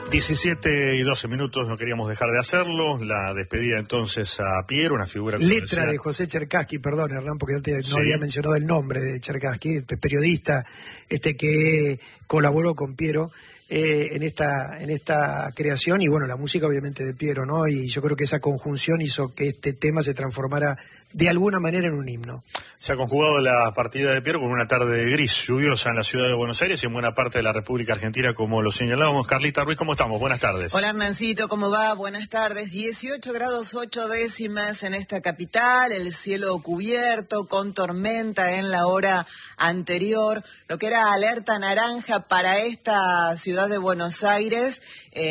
17:12, no queríamos dejar de hacerlo. La despedida entonces a Piero, una figura... Letra de José Cherkassky, perdón Hernán, porque no había mencionado el nombre de Cherkassky, periodista que colaboró con Piero en esta creación, y bueno, la música obviamente de Piero, ¿no? Y yo creo que esa conjunción hizo que este tema se transformara de alguna manera en un himno. Se ha conjugado la partida de Piero con una tarde gris, lluviosa en la ciudad de Buenos Aires y en buena parte de la República Argentina, como lo señalábamos. Carlita Ruiz, ¿cómo estamos? Buenas tardes. Hola Hernancito, ¿cómo va? Buenas tardes. 18 grados 8 décimas en esta capital, el cielo cubierto con tormenta en la hora anterior. Lo que era alerta naranja para esta ciudad de Buenos Aires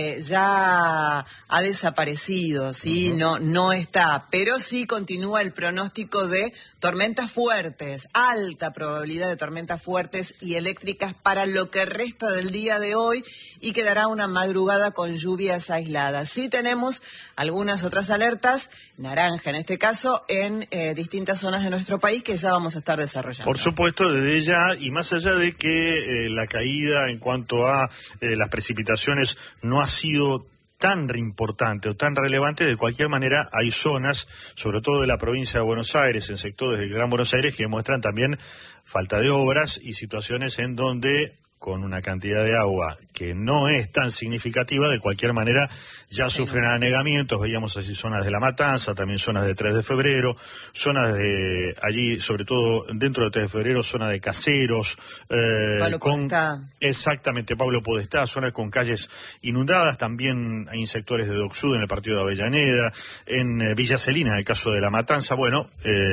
ya ha desaparecido, ¿sí? No está, pero sí continúa el pronóstico de tormentas fuertes, alta probabilidad de tormentas fuertes y eléctricas para lo que resta del día de hoy, y quedará una madrugada con lluvias aisladas. Sí tenemos algunas otras alertas, naranja en este caso, en distintas zonas de nuestro país que ya vamos a estar desarrollando. Por supuesto, desde ya, y más allá de que la caída en cuanto a las precipitaciones no ha sido tan importante o tan relevante, de cualquier manera hay zonas, sobre todo de la provincia de Buenos Aires, en sectores del Gran Buenos Aires, que demuestran también falta de obras y situaciones en donde, con una cantidad de agua que no es tan significativa, de cualquier manera ya sufren anegamientos. Veíamos así zonas de La Matanza, también zonas de 3 de febrero, zonas de allí, sobre todo dentro de 3 de febrero, zona de Caseros, Pablo Podestá. Exactamente, Pablo Podestá, zonas con calles inundadas. También hay sectores de Docsud en el partido de Avellaneda, en Villa Celina, en el caso de La Matanza, bueno,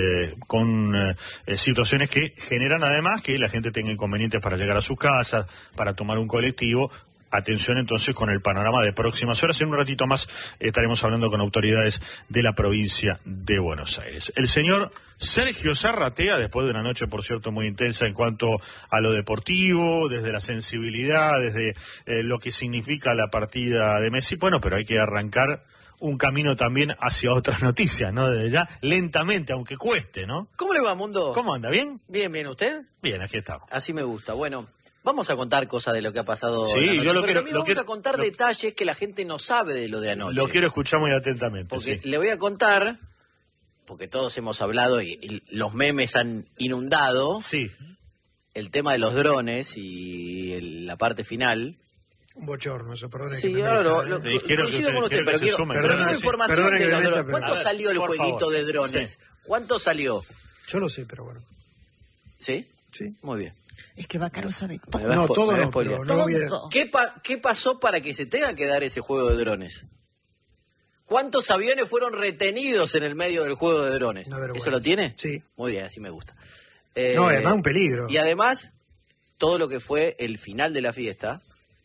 con situaciones que generan además que la gente tenga inconvenientes para llegar a sus casas, para tomar un colectivo. Atención entonces con el panorama de próximas horas. En un ratito más estaremos hablando con autoridades de la provincia de Buenos Aires. El señor Sergio Zarratea, después de una noche, por cierto, muy intensa en cuanto a lo deportivo, desde la sensibilidad, desde lo que significa la partida de Messi, bueno, pero hay que arrancar un camino también hacia otras noticias, ¿no? Desde ya, lentamente, aunque cueste, ¿no? ¿Cómo le va, Mundo? ¿Cómo anda? ¿Bien? Bien, ¿usted? Bien, aquí estamos. Así me gusta. Bueno, vamos a contar cosas de lo que ha pasado. Sí, yo lo quiero. Vamos a contar detalles que la gente no sabe de lo de anoche. Lo quiero escuchar muy atentamente. Porque sí. Le voy a contar, porque todos hemos hablado y los memes han inundado. Sí. El tema de los drones y la parte final. Un bochorno, eso, perdón. Sí, claro, coincido con usted, pero quiero información de los drones. ¿Cuánto salió el jueguito de drones? Sí. ¿Cuánto salió? Yo lo sé, pero bueno. ¿Sí? Sí. Muy bien. Es que Bácaro sabe todo. No, todo no, pero no voy a... ¿Qué pasó para que se tenga que dar ese juego de drones? ¿Cuántos aviones fueron retenidos en el medio del juego de drones? ¿Eso lo tiene? Sí. Muy bien, así me gusta. No, además un peligro. Y además, todo lo que fue el final de la fiesta.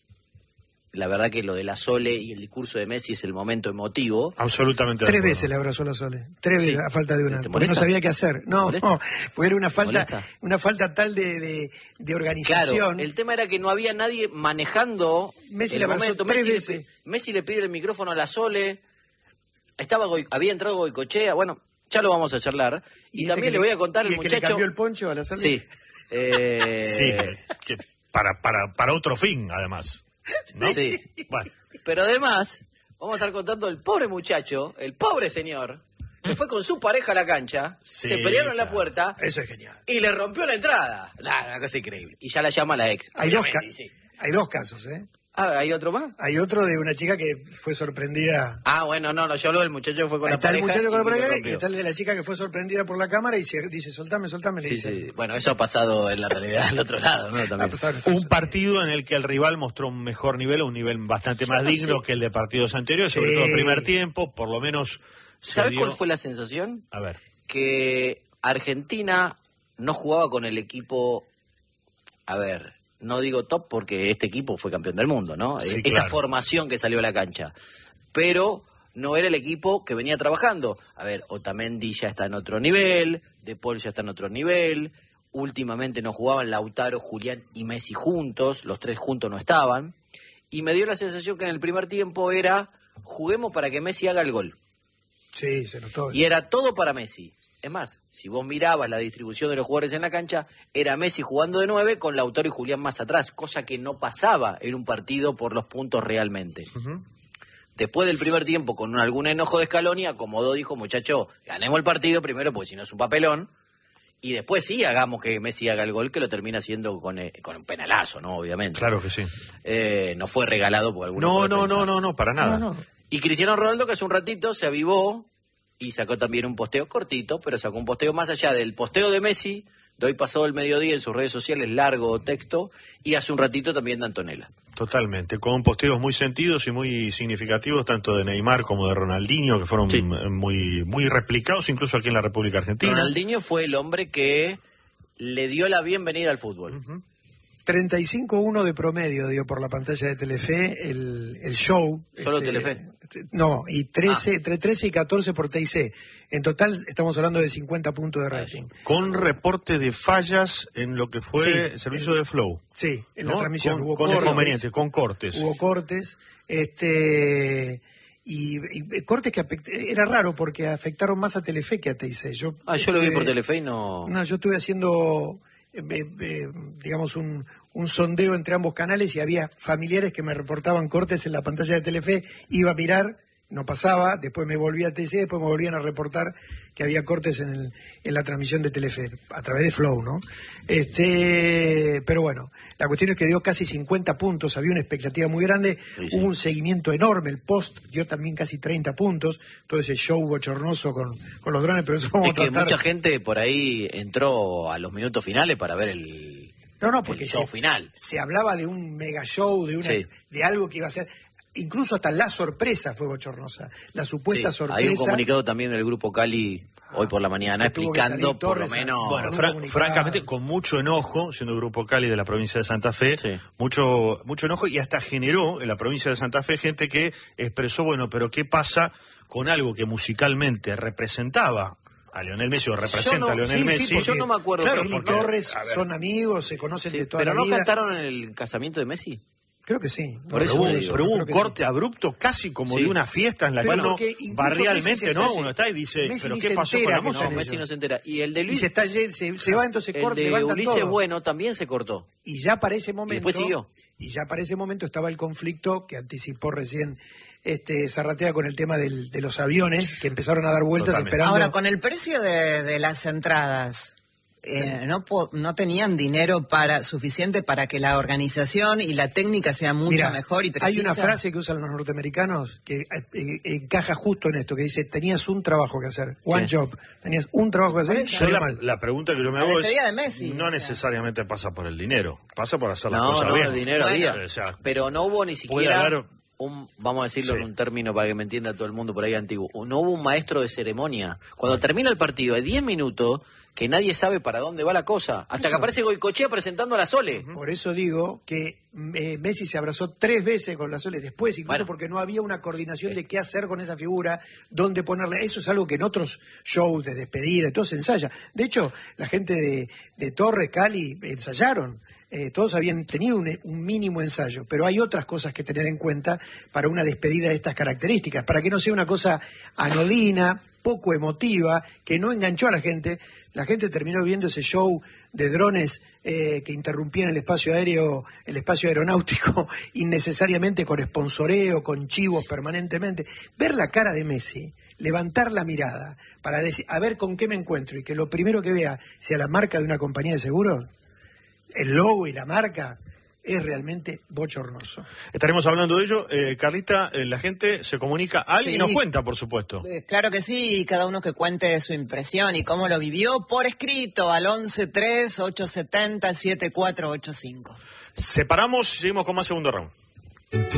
La verdad que lo de la Sole y el discurso de Messi es el momento emotivo. Absolutamente. 3 veces le abrazó la Sole. 3 veces, a falta de una. Porque no sabía qué hacer. No, porque era una falta tal de organización. Claro, el tema era que no había nadie manejando Messi el le abrazó momento. 3 veces. Messi le pide el micrófono a la Sole. Había entrado Goicoechea. Bueno, ya lo vamos a charlar. Y también le voy a contar al muchacho. ¿Que le cambió el poncho a la Sole? Sí. Sí, que para otro fin, además. ¿No? Sí. Bueno. Pero además, vamos a estar contando el pobre muchacho, el pobre señor, que fue con su pareja a la cancha, se pelearon en la puerta. Eso es genial. Y le rompió la entrada. Una cosa increíble. Y ya la llama la ex. Hay dos casos, ¿eh? Ah, ¿hay otro más? Hay otro de una chica que fue sorprendida. Ah, bueno, no, yo hablo del muchacho que fue con la pareja. Está el muchacho con la pareja y está el de la chica que fue sorprendida por la cámara y dice, soltame. Sí. Bueno, eso ha pasado en la realidad al otro lado, ¿no? También. Un partido en el que el rival mostró un mejor nivel, un nivel bastante más digno que el de partidos anteriores, sobre todo el primer tiempo, por lo menos. ¿Sabes cuál fue la sensación? A ver. Que Argentina no jugaba con el equipo, no digo top porque este equipo fue campeón del mundo, ¿no? Sí, Esta formación que salió a la cancha. Pero no era el equipo que venía trabajando. Otamendi ya está en otro nivel, De Paul ya está en otro nivel, últimamente no jugaban Lautaro, Julián y Messi juntos, los 3 juntos no estaban. Y me dio la sensación que en el primer tiempo era, juguemos para que Messi haga el gol. Sí, se notó. Y era todo para Messi. Es más, si vos mirabas la distribución de los jugadores en la cancha, era Messi jugando de 9 con Lautaro y Julián más atrás, cosa que no pasaba en un partido por los puntos realmente. Después del primer tiempo, con algún enojo de Scaloni, acomodó, dijo, muchacho, ganemos el partido primero, porque si no es un papelón, y después sí hagamos que Messi haga el gol, que lo termina haciendo con un penalazo, ¿no? Obviamente. Claro que sí. No fue regalado por alguno. No, para nada. No. Y Cristiano Ronaldo, que hace un ratito se avivó y sacó también un posteo cortito, pero sacó un posteo más allá del posteo de Messi, de hoy pasado el mediodía en sus redes sociales, largo texto, y hace un ratito también de Antonella. Totalmente, con posteos muy sentidos y muy significativos, tanto de Neymar como de Ronaldinho, que fueron muy replicados, incluso aquí en la República Argentina. Ronaldinho fue el hombre que le dio la bienvenida al fútbol. 35-1 de promedio dio por la pantalla de Telefe el show. ¿Solo Telefe? No, y 13, entre 13 y 14 por TIC. En total estamos hablando de 50 puntos de rating. Con reporte de fallas en lo que fue el servicio de Flow. Sí, en la transmisión. Hubo con inconvenientes, con cortes. Hubo cortes, y cortes que era raro porque afectaron más a Telefe que a TIC. Yo lo vi por Telefe y no... No, yo estuve haciendo, digamos, un sondeo entre ambos canales y había familiares que me reportaban cortes en la pantalla de Telefe, iba a mirar, no pasaba, después me volví a TC, después me volvían a reportar que había cortes en la transmisión de Telefe, a través de Flow, ¿no? Pero bueno, la cuestión es que dio casi 50 puntos, había una expectativa muy grande, hubo un seguimiento enorme, el Post dio también casi 30 puntos, todo ese show bochornoso con los drones, pero eso vamos a tratar. Mucha gente por ahí entró a los minutos finales para ver porque el show final. Se hablaba de un mega show, de algo que iba a ser... Incluso hasta la sorpresa fue bochornosa. La supuesta sorpresa... Hay un comunicado también del Grupo Cali hoy por la mañana explicando por lo menos... Bueno, francamente, con mucho enojo, siendo Grupo Cali de la provincia de Santa Fe, mucho enojo, y hasta generó en la provincia de Santa Fe gente que expresó, bueno, pero ¿qué pasa con algo que musicalmente representaba a Lionel Messi o representa a Lionel Messi? Yo no me acuerdo. Claro, Él y Torres son amigos, se conocen de toda la vida. ¿Pero no cantaron en el casamiento de Messi? Creo que sí. Pero hubo un corte abrupto casi como de una fiesta en la que uno barrialmente, ¿no? Uno está y dice, Messi ¿pero qué pasó con la música? No, Messi no se entera. Y el de Luis... se va, entonces corta, el de Ulises todo. Bueno también se cortó. Y ya para ese momento... Y después siguió. Y ya para ese momento estaba el conflicto que anticipó recién Zarratea con el tema de los aviones, que empezaron a dar vueltas esperando... Ahora, con el precio de las entradas... no tenían dinero suficiente para que la organización y la técnica sea mucho mejor y precisa. Hay una frase que usan los norteamericanos que encaja justo en esto, que dice, tenías un trabajo que hacer, one job, tenías un trabajo que hacer. La pregunta que yo me hago es, de Messi, no necesariamente pasa por el dinero, pasa por hacer las cosas bien. No, el dinero había, pero no hubo ni siquiera... vamos a decirlo en un término para que me entienda todo el mundo por ahí antiguo, no hubo un maestro de ceremonia. Cuando termina el partido, hay 10 minutos que nadie sabe para dónde va la cosa, hasta que aparece Goicoechea presentando a la Sole. Por eso digo que Messi se abrazó 3 veces con la Sole después, incluso porque no había una coordinación de qué hacer con esa figura, dónde ponerla. Eso es algo que en otros shows de despedida, todo se ensaya. De hecho, la gente de Torres, Cali, ensayaron. Todos habían tenido un mínimo ensayo, pero hay otras cosas que tener en cuenta para una despedida de estas características, para que no sea una cosa anodina, poco emotiva, que no enganchó a la gente. La gente terminó viendo ese show de drones que interrumpían el espacio aéreo, el espacio aeronáutico, innecesariamente, con sponsoreo, con chivos permanentemente. Ver la cara de Messi, levantar la mirada para decir, a ver con qué me encuentro, y que lo primero que vea sea la marca de una compañía de seguros, el logo y la marca, es realmente bochornoso. Estaremos hablando de ello. Carlita, la gente se comunica, alguien nos cuenta, por supuesto. Claro que sí, cada uno que cuente su impresión y cómo lo vivió por escrito al 11-3-870-7485. Separamos y seguimos con más segundo round.